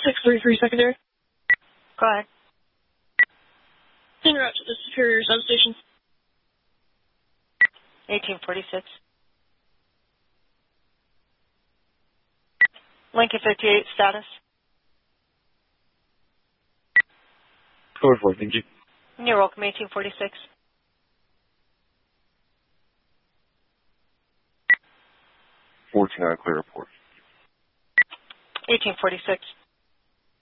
633 secondary. Go ahead. En route to the Superior substation. 1846. Lincoln 58, status. Code 4, thank you. You're welcome, 1846. 14 on clear report. 1846.